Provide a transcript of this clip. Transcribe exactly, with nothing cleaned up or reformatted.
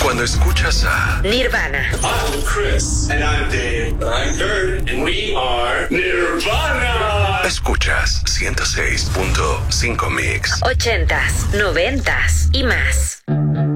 Cuando escuchas a Nirvana. I'm Chris. And I'm Dave. I'm Kurt. And we are Nirvana. Escuchas ciento seis punto cinco Mix. Ochentas, noventas y más.